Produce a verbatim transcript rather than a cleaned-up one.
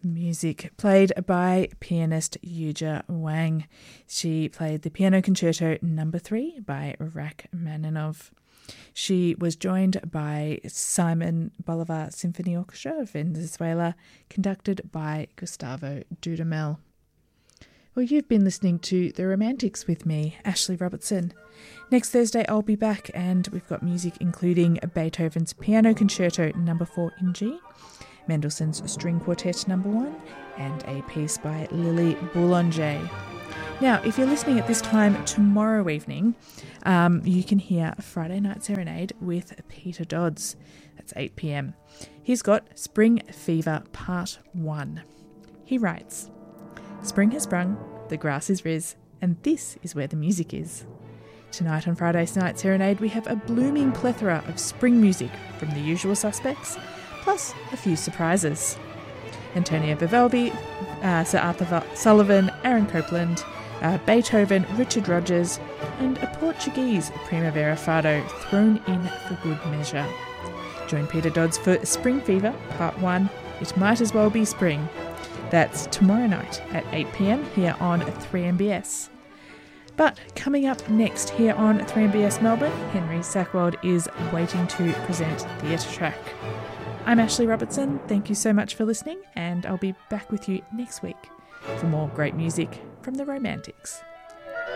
Music played by pianist Yuja Wang. She played the Piano Concerto Number three by Rachmaninoff. She was joined by Simon Bolivar Symphony Orchestra of Venezuela, conducted by Gustavo Dudamel. Well, you've been listening to The Romantics with me, Ashley Robertson. Next Thursday I'll be back, and we've got music including Beethoven's Piano Concerto Number four in G, Mendelssohn's String Quartet Number one, and a piece by Lily Boulanger. Now, if you're listening at this time tomorrow evening, um, you can hear Friday Night Serenade with Peter Dodds. That's eight p.m. He's got Spring Fever Part one. He writes, "Spring has sprung, the grass is riz, and this is where the music is." Tonight on Friday Night Serenade, we have a blooming plethora of spring music from the usual suspects, plus a few surprises. Antonio Vivaldi, uh, Sir Arthur Sullivan, Aaron Copland, uh, Beethoven, Richard Rodgers, and a Portuguese Primavera Fado thrown in for good measure. Join Peter Dodds for Spring Fever Part one, It Might As Well Be Spring. That's tomorrow night at eight p.m. here on three M B S. But coming up next here on three M B S Melbourne, Henry Sackwald is waiting to present Theatre Track. I'm Ashley Robertson. Thank you so much for listening, and I'll be back with you next week for more great music from the Romantics.